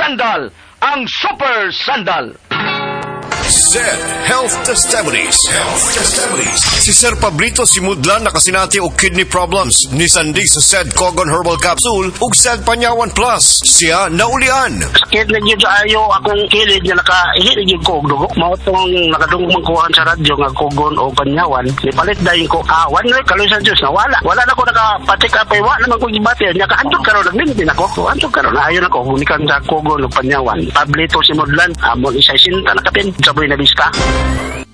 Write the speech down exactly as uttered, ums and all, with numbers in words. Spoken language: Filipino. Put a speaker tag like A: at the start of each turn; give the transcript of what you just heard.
A: Sandal, ang super sandal.
B: Zed Health Testimonies. Health Testimonies. Si Sir Pablito Simudlan nakasinati og kidney problems. Ni Sandig sa Zed Cogon Herbal Capsule ug Zed Panyawan Plus. Siya naulian.
C: Sakit na dyan ayo akong kilid nga nakaihit na dyan ko og dugo. Mao tong nakadungog magkuhan sa radyo nga Cogon o Panyawan. Nipalit dahil ko awan na kaloy sa Diyos na wala. Wala na ko nakapatik apay. Wala naman ko gibati. Nya kaantog karon naglimit ako. Antog karon ayo na ko hunikan sa Cogon o Panyawan. Pablito Simudlan amon isa sinta nakapin. Saboy na bista.